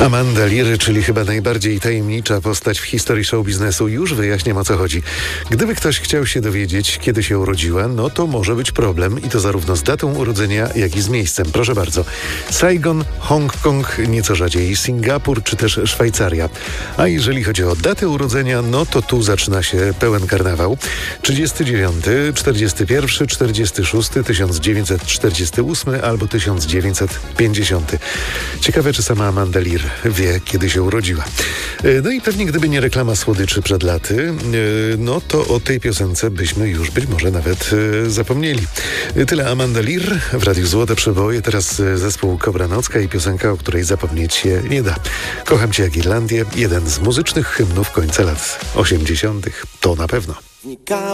Amanda Lear, czyli chyba najbardziej tajemnicza postać w historii show biznesu. Już wyjaśniam, o co chodzi. Gdyby ktoś chciał się dowiedzieć, kiedy się urodziła, no to może być problem i to zarówno z datą urodzenia, jak i z miejscem. Proszę bardzo. Saigon, Hongkong, nieco rzadziej Singapur czy też Szwajcaria. A jeżeli chodzi o datę urodzenia, no to tu zaczyna się pełen karnawał. 39, 41, 46, 1948 albo 1950. Ciekawe, czy sama Amanda Lear wie, kiedy się urodziła. No i pewnie gdyby nie reklama słodyczy przed laty, no to o tej piosence byśmy już być może nawet zapomnieli. Tyle Amanda Lear w Radiu Złote Przeboje. Teraz zespół Kobra Nocka i piosenka, o której zapomnieć się nie da. Kocham Cię jak Irlandię. Jeden z muzycznych hymnów końca lat 80. To na pewno.